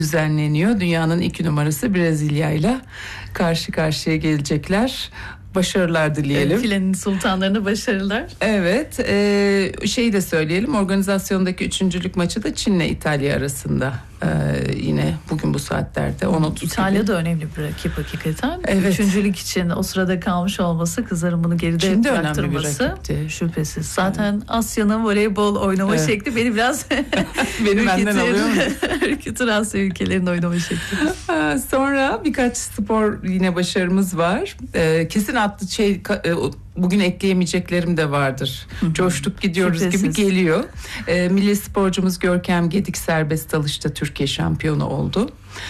düzenleniyor. Dünyanın 2 numarası Brezilya ile karşı karşıya gelecekler. Başarılar dileyelim. Filenin sultanlarına başarılar. Evet. Şeyi de söyleyelim. Organizasyondaki 3. maçı da Çin'le İtalya arasında. Yine bugün bu saatlerde 10.30 İtalya da önemli bir rakip hakikaten. Evet. 3. için o sırada kalmış olması, kızların bunu geride Çin de bıraktırması şüphesiz. Zaten Asya'nın voleybol oynama şekli beni biraz beni benden alıyor mu? ürkütür, Asya ülkelerinin oynama şekli. Sonra birkaç spor yine başarımız var. Kesin bugün ekleyemeyeceklerim de vardır. Coştuk gidiyoruz Şüphesiz. gibi geliyor. Milli sporcumuz Görkem Gedik serbest dalışta Türkiye şampiyonu oldu.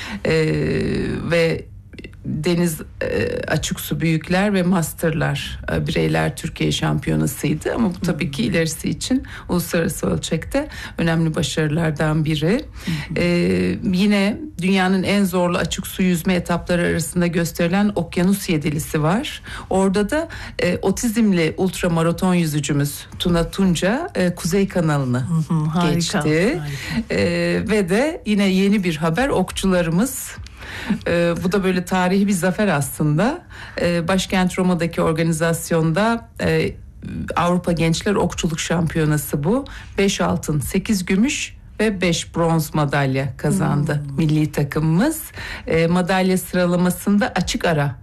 Ve deniz açık su büyükler ve masterlar bireyler Türkiye şampiyonasıydı ama bu tabii ki ilerisi için uluslararası ölçekte önemli başarılardan biri. Yine dünyanın en zorlu açık su yüzme etapları arasında gösterilen Okyanus Yedilisi var. Orada da otizmli ultramaraton yüzücümüz Tuna Tunca Kuzey Kanalını geçti. Harika. Ve de yine yeni bir haber, okçularımız. Bu da böyle tarihi bir zafer aslında. Başkent Roma'daki organizasyonda Avrupa Gençler Okçuluk Şampiyonası bu. 5 altın, 8 gümüş ve 5 bronz madalya kazandı milli takımımız. Madalya sıralamasında açık ara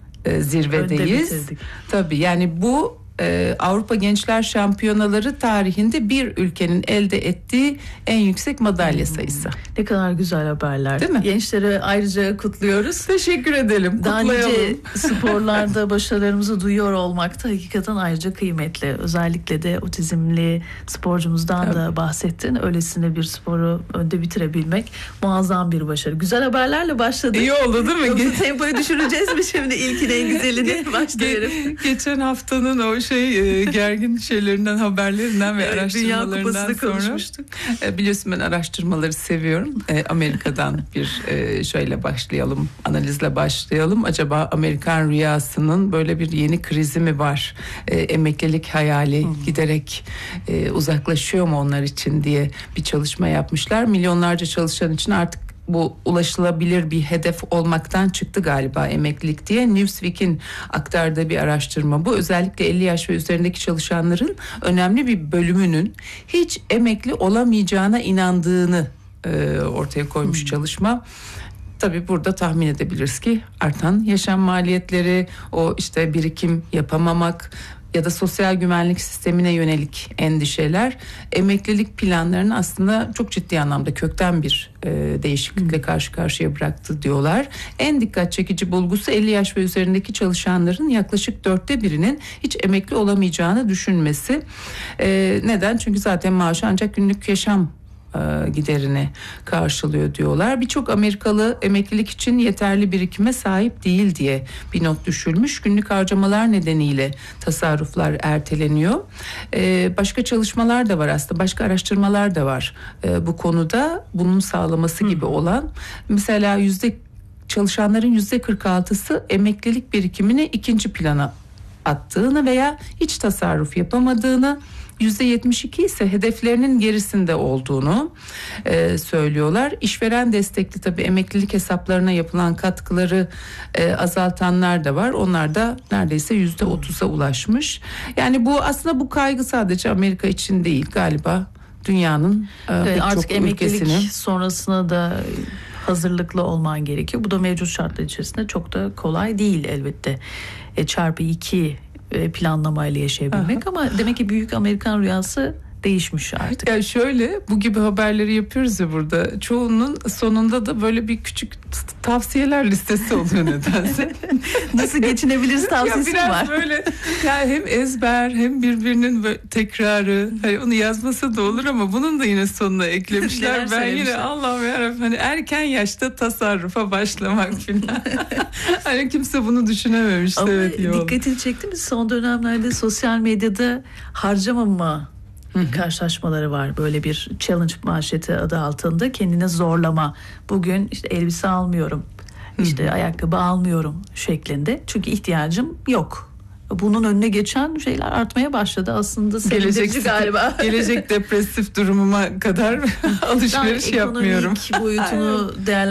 zirvedeyiz. Tabii yani bu Avrupa Gençler Şampiyonaları tarihinde bir ülkenin elde ettiği en yüksek madalya sayısı. Ne kadar güzel haberler. Değil mi? Gençleri ayrıca kutluyoruz. Teşekkür edelim. Daha Kutlayalım. nice sporlarda başarılarımızı duyuyor olmak da hakikaten ayrıca kıymetli. Özellikle de otizmli sporcumuzdan da bahsettin. Öylesine bir sporu önde bitirebilmek muazzam bir başarı. Güzel haberlerle başladık. İyi oldu değil mi? Yoksa tempoyu düşüreceğiz mi şimdi? İlkin en güzelini başlayalım. Geçen haftanın o gergin şeylerinden, haberlerinden ve araştırmalarından sonra konuşmuştuk. Biliyorsun ben araştırmaları seviyorum. Amerika'dan bir şöyle başlayalım, analizle başlayalım. Acaba Amerikan rüyasının böyle bir yeni krizi mi var? Emeklilik hayali giderek uzaklaşıyor mu onlar için diye bir çalışma yapmışlar. Milyonlarca çalışan için artık bu ulaşılabilir bir hedef olmaktan çıktı galiba emeklilik diye Newsweek'in aktardığı bir araştırma. Bu özellikle 50 yaş ve üzerindeki çalışanların önemli bir bölümünün hiç emekli olamayacağına inandığını ortaya koymuş çalışma. Tabii burada tahmin edebiliriz ki artan yaşam maliyetleri, o işte birikim yapamamak ya da sosyal güvenlik sistemine yönelik endişeler emeklilik planlarını aslında çok ciddi anlamda kökten bir değişiklikle karşı karşıya bıraktı diyorlar. En dikkat çekici bulgusu 50 yaş ve üzerindeki çalışanların yaklaşık 1/4'inin hiç emekli olamayacağını düşünmesi. Neden? Çünkü zaten maaşı ancak günlük yaşam giderini karşılıyor diyorlar. Birçok Amerikalı emeklilik için yeterli birikime sahip değil diye bir not düşülmüş. Günlük harcamalar nedeniyle tasarruflar erteleniyor. Başka çalışmalar da var aslında. Başka araştırmalar da var bu konuda bunun sağlaması gibi olan. Mesela çalışanların %46'sı emeklilik birikimini ikinci plana attığını veya hiç tasarruf yapamadığını, %72 ise hedeflerinin gerisinde olduğunu söylüyorlar. İşveren destekli tabii emeklilik hesaplarına yapılan katkıları azaltanlar da var. Onlar da neredeyse %30'a ulaşmış. Yani bu aslında bu kaygı sadece Amerika için değil galiba dünyanın artık emeklilik ülkesinin sonrasına da hazırlıklı olman gerekiyor. Bu da mevcut şartlar içerisinde çok da kolay değil elbette. Çarpı 2 planlamayla yaşayabilmek. Ama demek ki büyük Amerikan rüyası değişmiş artık. Ya şöyle, bu gibi haberleri yapıyoruz ya burada. Çoğunun sonunda da böyle bir küçük tavsiyeler listesi oluyor nedense. Nasıl geçinebiliriz tavsiyesi ya biraz var. Böyle yani hem ezber hem birbirinin böyle tekrarı. Hani onu yazmasa da olur ama bunun da yine sonuna eklemişler. Ben yine Allah'ım yarabbim hani erken yaşta tasarrufa başlamak falan. Hani kimse bunu düşünememişti. Ama evet, dikkatini çekti mi? Son dönemlerde sosyal medyada harcamama karşılaşmaları var. Böyle bir challenge manşeti adı altında kendine zorlama. Bugün işte elbise almıyorum, işte ayakkabı almıyorum şeklinde. Çünkü ihtiyacım yok. Bunun önüne geçen şeyler artmaya başladı. Aslında sevindirici galiba. Gelecek depresif durumuma kadar alışveriş yapmıyorum. Ekonomik boyutunu değerlendirmek